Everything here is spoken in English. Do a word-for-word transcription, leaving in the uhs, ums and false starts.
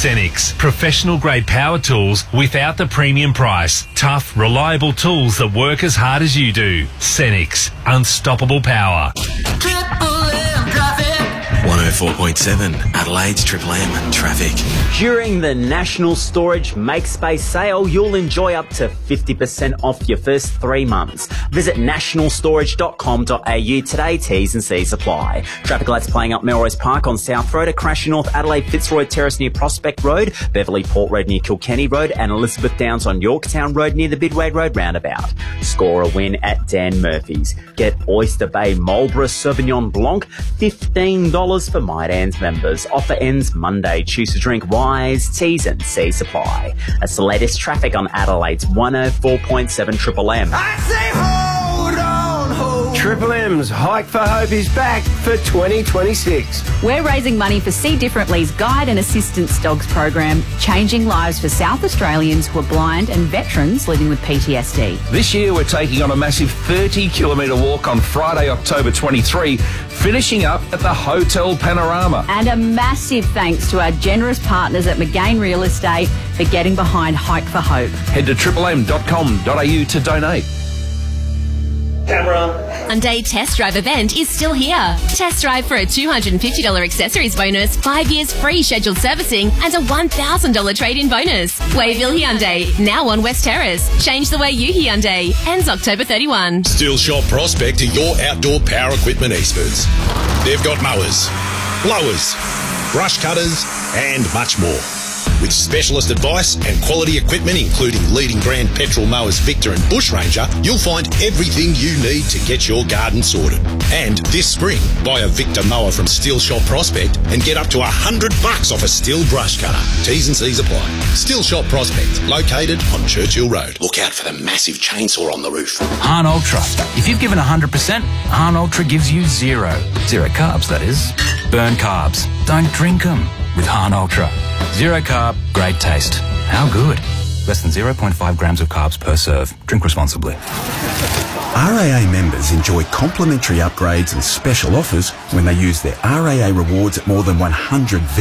Cenex, professional grade power tools without the premium price. Tough, reliable tools that work as hard as you do. Cenex, unstoppable power. one oh four point seven, Adelaide's Triple M traffic. During the National Storage Make Space sale, you'll enjoy up to fifty percent off your first three months. Visit national storage dot com dot a u today. T's and C's apply. Traffic lights playing up Melrose Park on South Road, a crash in North Adelaide, Fitzroy Terrace near Prospect Road, Beverley Port Road near Kilkenny Road, and Elizabeth Downs on Yorktown Road near the Bidway Road roundabout. Score a win at Dan Murphy's. Get Oyster Bay Marlborough Sauvignon Blanc, fifteen dollars for My Dan's members. Offer ends Monday. Choose to drink wise. T's and C's apply. That's the latest traffic on Adelaide's one oh four point seven Triple M. I say hold on, hold. Triple M's Hike for Hope is back for twenty twenty-six. We're raising money for See Differently's Guide and Assistance Dogs program, changing lives for South Australians who are blind and veterans living with P T S D. This year we're taking on a massive thirty kilometre walk on Friday, October twenty-third, finishing up at the Hotel Panorama. And a massive thanks to our generous partners at McGain Real Estate for getting behind Hike for Hope. Head to triple m dot com dot a u to donate. Camera. Hyundai Test Drive event is still here. Test drive for a two hundred fifty dollars accessories bonus, five years free scheduled servicing, and a one thousand dollars trade-in bonus. Wayville Hyundai, now on West Terrace. Change the way you Hyundai. Ends October thirty-first. Steel Shop Prospect are your outdoor power equipment experts. They've got mowers, blowers, brush cutters, and much more. With specialist advice and quality equipment, including leading brand petrol mowers Victor and Bush Ranger, you'll find everything you need to get your garden sorted. And this spring, buy a Victor mower from Steel Shop Prospect and get up to a hundred bucks off a Stihl brush cutter. T's and C's apply. Steel Shop Prospect, located on Churchill Road. Look out for the massive chainsaw on the roof. Hahn Ultra. If you've given one hundred percent, Hahn Ultra gives you zero. Zero carbs, that is. Burn carbs. Don't drink them with Hahn Ultra. Zero carb, great taste. How good? Less than zero point five grams of carbs per serve. Drink responsibly. R A A members enjoy complimentary upgrades and special offers when they use their R A A rewards at more than one hundred